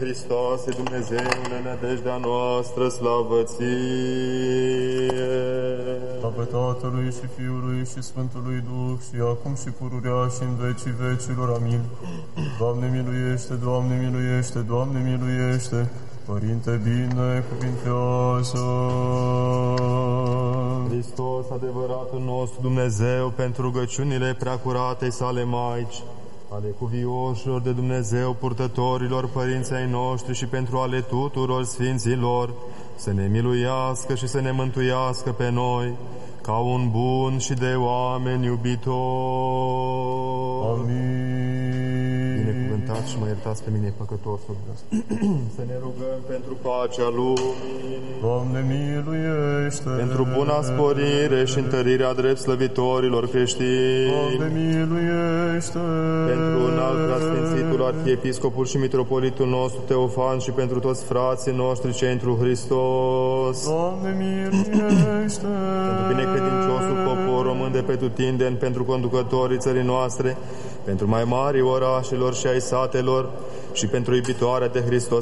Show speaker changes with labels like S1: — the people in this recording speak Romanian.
S1: Hristoase, Dumnezeule, nădejdea noastră, slavă Ție!
S2: Slavă Tatălui și Fiului și Sfântului Duh, și acum și pururea și în vecii vecilor. Amin. Doamne miluiește, Doamne miluiește, Doamne miluiește, Părinte binecuvintează.
S1: Hristos, adevăratul nostru Dumnezeu, pentru rugăciunile preacuratei sale Maici, ale cuvioșilor de Dumnezeu, purtătorilor părinții ai noștri și pentru ale tuturor sfinților, să ne miluiască și să ne mântuiască pe noi, ca un bun și de oameni iubitor.
S2: Amin.
S1: Binecuvântați și mă iertați pe mine, păcătosul. Să ne rugăm pentru pacea lumii.
S2: Doamne miluiește.
S1: Pentru buna sporire și întărirea drept slăvitorilor creștini.
S2: Doamne miluiește.
S1: Pentru înalt Sfințitul Arhiepiscopul și Mitropolitul nostru Teofan și pentru toți frații noștri cei întru Hristos.
S2: Doamne miluiește.
S1: Pentru binecredinciosul popor român de pretutindeni, pentru conducătorii țării noastre, pentru mai mari orașelor și ai satelor și pentru iubitoarea de Hristos